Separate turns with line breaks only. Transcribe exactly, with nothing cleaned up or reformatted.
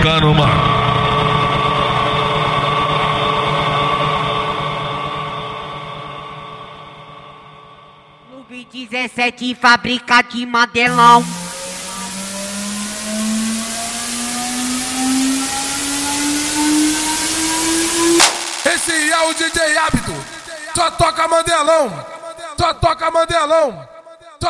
brincando, mano.
Clube dezessete, fábrica de Mandelão.
Esse é o D J Hábito, só toca Mandelão, só toca Mandelão.